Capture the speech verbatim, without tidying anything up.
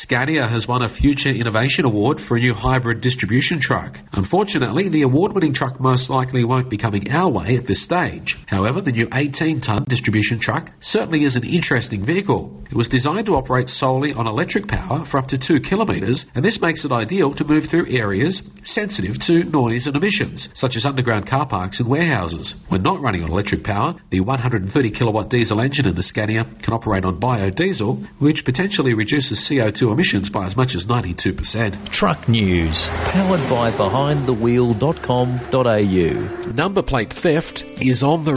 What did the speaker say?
Scania has won a Future Innovation Award for a new hybrid distribution truck. Unfortunately, the award-winning truck most likely won't be coming our way at this stage. However, the new eighteen-tonne distribution truck certainly is an interesting vehicle. It was designed to operate solely on electric power for up to two kilometres, and this makes it ideal to move through areas sensitive to noise and emissions, such as underground car parks and warehouses. When not running on electric power, the one hundred thirty kilowatt diesel engine in the Scania can operate on biodiesel, which potentially reduces C O two emissions by as much as ninety-two percent. Truck News, powered by behind the wheel dot com dot a u. Number plate theft is on the